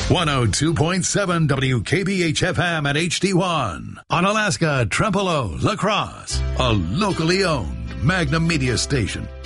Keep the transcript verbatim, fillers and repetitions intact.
one oh two point seven W K B H F M at H D one. On Alaska, Trempealeau, La Crosse, a locally owned Magnum Media station.